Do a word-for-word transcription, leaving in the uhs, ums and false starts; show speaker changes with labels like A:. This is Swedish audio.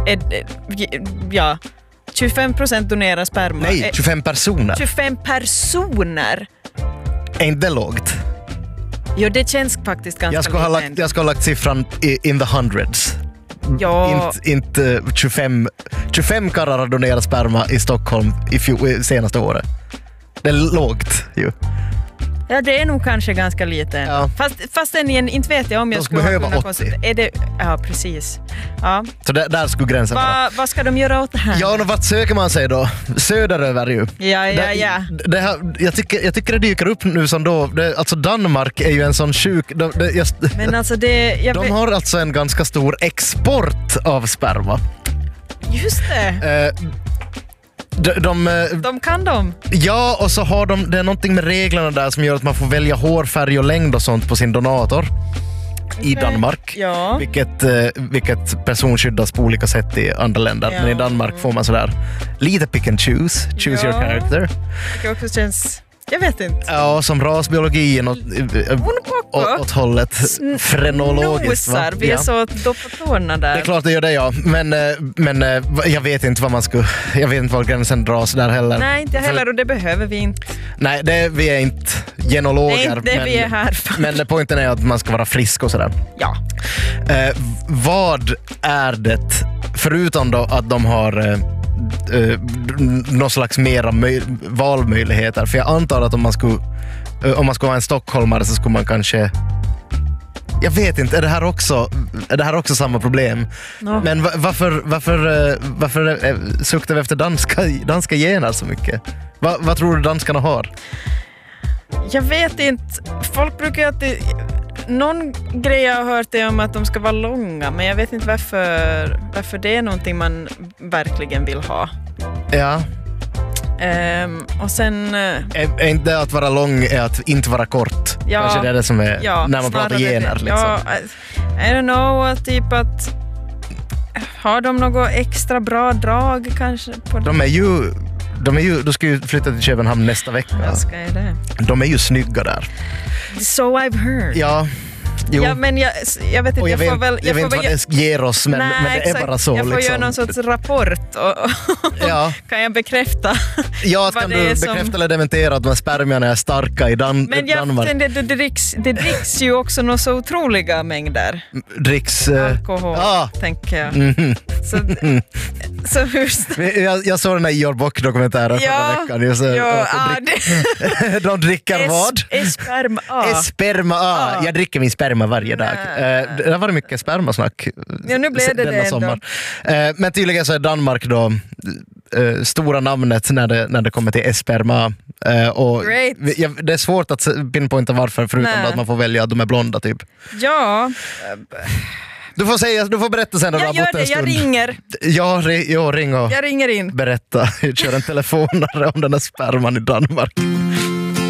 A: är, ja, tjugofem procent donerar sperma.
B: Nej, tjugofem personer.
A: tjugofem personer.
B: Är inte det lågt?
A: Jo, det känns faktiskt ganska
B: jag ska ha lagt, Jag ska ha lagt siffran i, in the hundreds.
A: Ja.
B: Inte, inte tjugofem, tjugofem karrar har donerat sperma i Stockholm i fjol, senaste året. Det är lågt ju.
A: Ja, det är nog kanske ganska lite.
B: Ja.
A: Fast, fast igen, inte vet jag om jag
B: de
A: skulle
B: behöva
A: kunna
B: åttio.
A: Är det, ja, precis. Ja.
B: Så där, där skulle gränsen vara.
A: Va, vad ska de göra åt det här?
B: Ja, och vart söker man sig då? Söderöver ju.
A: Ja, ja, ja.
B: Det, det här, jag, tycker, jag tycker det dyker upp nu som då. Det, alltså Danmark är ju en sån sjuk... De, det, jag,
A: Men alltså det... Jag
B: de
A: vet,
B: har alltså en ganska stor export av sperma.
A: just det.
B: Eh, de, de, eh,
A: De kan de.
B: ja, och så har de... Det är någonting med reglerna där som gör att man får välja hårfärg och längd och sånt på sin donator. I Danmark.
A: Ja.
B: Vilket, eh, vilket personskyddas på olika sätt i andra länder.
A: Ja.
B: Men i Danmark får man sådär lite pick and choose. Choose
A: Ja.
B: your character.
A: Det också känns... Jag vet inte.
B: Ja, som rasbiologin och, och, åt hållet frenologiskt.
A: Nosar, vi är
B: ja.
A: så doppa tårna där.
B: Det är klart det gör det, ja. Men, eh, men eh, jag vet inte vad man skulle... Jag vet inte var gränsen dras där heller.
A: Nej, inte heller, och det behöver vi inte.
B: Nej, det, vi är inte genologer.
A: Det är inte det
B: men,
A: vi är här för.
B: Men poängen är att man ska vara frisk och sådär.
A: Ja.
B: Eh, vad är det, förutom då att de har... Eh, Uh, någon slags mera möj- valmöjligheter, för jag antar att om man skulle uh, om man skulle ha en stockholmare så skulle man kanske, jag vet inte, är det här också är det här också samma problem?
A: No.
B: Men va- varför varför uh, varför uh, suktar vi efter danska danska gener så mycket? Va- vad tror du danskarna har?
A: Jag vet inte. Folk brukar ju alltid... Någon grej jag har hört är om att de ska vara långa, men jag vet inte varför, varför det är någonting man verkligen vill ha.
B: Ja.
A: Um, och sen... Uh,
B: Är, är inte det att vara lång är att inte vara kort?
A: Ja,
B: kanske det är det som är
A: ja,
B: när man pratar gener
A: det.
B: liksom.
A: Ja, I, I don't know, typ att... Har de något extra bra drag kanske? På
B: De är ju De är ju, du ska ju flytta till Köpenhamn nästa vecka.
A: Jag ska ju det.
B: De är ju snygga där.
A: So I've heard.
B: Ja, jo.
A: Ja, men jag, jag vet inte,
B: och jag,
A: jag,
B: vet,
A: får väl...
B: jag vet inte
A: väl,
B: vad det ger oss, men,
A: nej,
B: men det
A: exakt.
B: är bara så.
A: Jag får
B: liksom.
A: göra någon sorts rapport och, och
B: ja.
A: kan jag bekräfta
B: Ja,
A: vad
B: kan
A: det
B: du
A: är
B: bekräfta
A: som...
B: eller dementera att de här spermierna är starka i Dan-
A: Men jag,
B: Danmark?
A: det, det, dricks, det dricks ju också några så otroliga mängder
B: Dricks... Uh,
A: alkohol,
B: ah.
A: tänker jag.
B: Mm-hmm.
A: Så, så hur...
B: jag, jag såg den här Ior Bock-dokumentären
A: Ja,
B: förra veckan. Jag så,
A: ja,
B: och så
A: ah,
B: drick,
A: det...
B: de dricker vad?
A: Es, sperma. Ah.
B: Sperma, ah.
A: Ah.
B: Jag dricker min sperma varje dag. Uh, det har varit mycket spermasnack
A: Ja, nu blev det
B: denna
A: det
B: sommar. Uh, men tydligen så är Danmark då uh, stora namnet när det, när det kommer till sperma. Uh, och
A: Great.
B: jag, det är svårt att pinpointa varför, förutom att man får välja att de är blonda typ.
A: Ja.
B: Du får, säga, du får berätta sen när du
A: Jag
B: har
A: gör
B: bott en
A: det, jag
B: stund.
A: ringer.
B: Ja, ri, ja, ring och
A: Jag ringer in.
B: berätta. Kör en telefonare om den här sperman i Danmark.